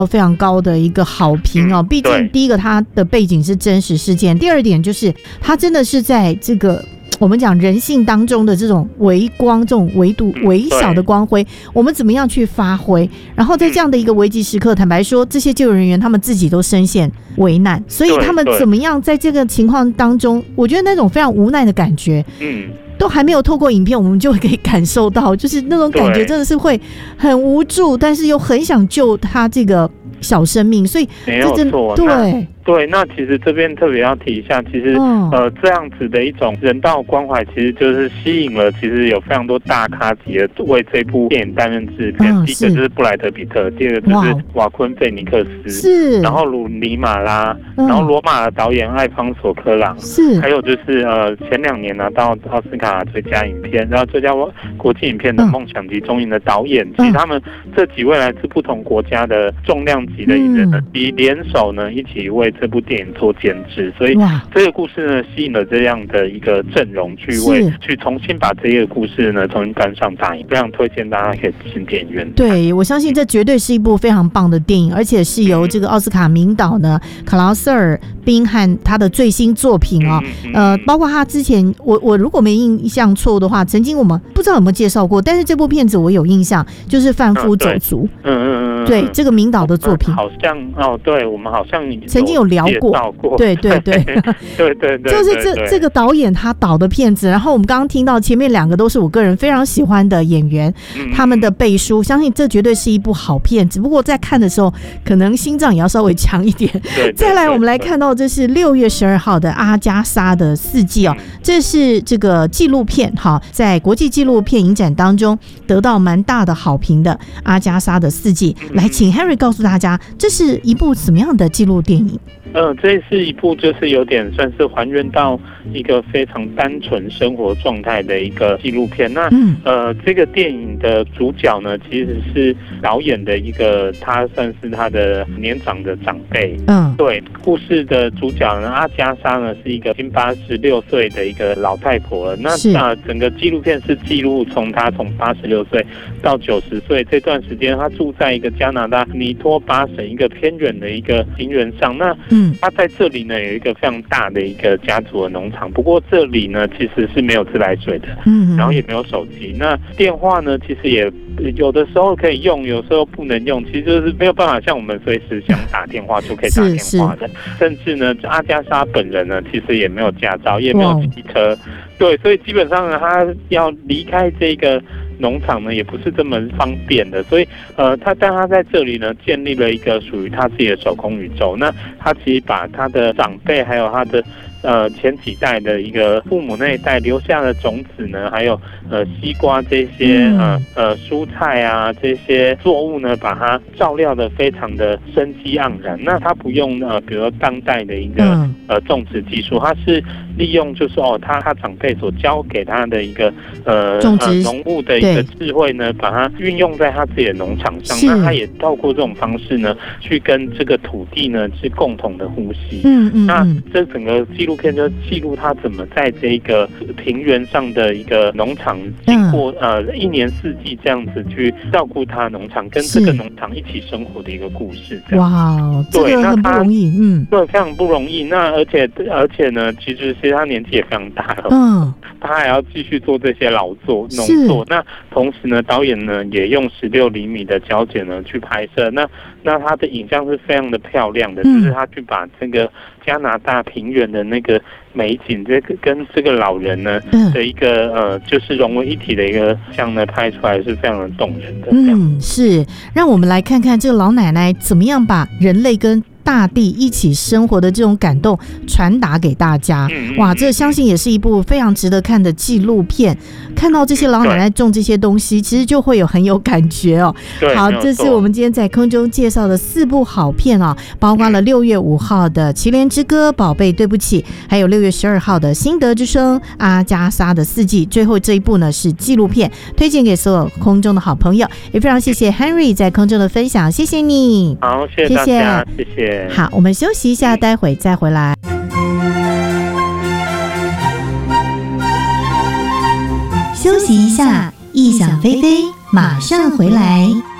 非常高的一个好评哦。毕竟第一个它的背景是真实事件，第二点就是它真的是在这个我们讲人性当中的这种微光，这种微度微小的光辉，我们怎么样去发挥？然后在这样的一个危急时刻，坦白说，这些救援人员他们自己都深陷危难，所以他们怎么样在这个情况当中，我觉得那种非常无奈的感觉，都还没有透过影片，我们就可以感受到，就是那种感觉真的是会很无助，但是又很想救他这个小生命，所以没有错，对，那其实这边特别要提一下，其实这样子的一种人道关怀，其实就是吸引了其实有非常多大咖级的为这部电影担任制片。第一个就是布莱德彼特，第二个就是瓦昆费尼克斯， 是， 然后鲁尼马拉，然后罗马的导演艾方索科朗， 是， 还有就是前2年拿到奥斯卡最佳影片，然后最佳国际影片的《梦想集中营》的导演，其实他们这几位来自不同国家的重量级的影人呢，联手呢一起为这部电影做监制，所以这个故事呢吸引了这样的一个阵容去重新把这个故事呢重新搬上大荧，非常推荐大家可以进电影院。 对，我相信这绝对是一部非常棒的电影，而且是由这个奥斯卡名导呢卡劳瑟尔宾汉他的最新作品哦，包括他之前我如果没印象错的话，曾经我们不知道有没有介绍过，但是这部片子我有印象，就是贩夫走卒。对，这个名导的作品， 好像对，我们好像曾经有聊过，对，就是这个导演他导的片子，然后我们刚刚听到前面2个都是我个人非常喜欢的演员，他们的背书，相信这绝对是一部好片，只不过在看的时候可能心脏也要稍微强一点。再来我们来看到这是6月12号的阿加莎的4季哦，这是这个纪录片在国际纪录片影展当中得到蛮大的好评的阿加莎的4季。来，请 Henry 告诉大家，这是一部什么样的纪录电影？ 这是一部就是有点算是还原到一个非常单纯生活状态的一个纪录片。那这个电影的主角呢，其实是导演的一个，他算是他的年长的长辈。对，故事的主角呢，阿加莎呢是一个已经86岁的一个老太婆了。那整个纪录片是记录她从86岁到90岁这段时间，她住在一个加拿大尼托巴省一个偏远的一个平原上。那他在这里呢有一个非常大的一个家族的农场，不过这里呢其实是没有自来水的，然后也没有手机，那电话呢其实也有的时候可以用，有时候不能用，其实就是没有办法像我们随时想打电话就可以打电话的。甚至呢阿加莎本人呢其实也没有驾照，也没有汽车，对，所以基本上呢他要离开这个农场呢也不是这么方便的，所以但他在这里呢建立了一个属于他自己的手工宇宙。那他其实把他的长辈还有他的前几代的一个父母那一代留下的种子呢，还有西瓜这些蔬菜啊这些作物呢，把它照料的非常的生机盎然。那他不用比如说当代的一个种植技术，他是利用就是他长辈所教给他的一个农务的一个智慧呢，把它运用在他自己的农场上。那他也透过这种方式呢，去跟这个土地呢是共同的呼吸。那这整个纪录片就记录他怎么在这个平原上的一个农场，经过1年4季这样子去照顾他农场，跟这个农场一起生活的一个故事。 哇，这个很不容易， 对，非常不容易。那而且呢，其实他年纪也非常大了，他还要继续做这些农作。那同时呢，导演呢也用16厘米的胶卷呢去拍摄。那他的影像是非常的漂亮的，就是他去把这个加拿大平原的那个美景，这个跟这个老人呢的一个就是融为一体的一个像呢拍出来是非常的动人的。 是，让我们来看看这个老奶奶怎么样把人类跟大地一起生活的这种感动传达给大家。哇，这相信也是一部非常值得看的纪录片。看到这些老奶奶种这些东西，其实就会很有感觉哦。好，这是我们今天在空中介绍的4部好片哦，包括了6月5号的《麒麟之歌》、宝贝对不起，还有6月12号的《新德之声》、阿加莎的4季，最后这一部呢是纪录片，推荐给所有空中的好朋友。也非常谢谢 Henry 在空中的分享，谢谢你。 好，谢谢大家，谢谢。 好，我们休息一下，待会再回来。 休息一下，异想飞飞，马上回来。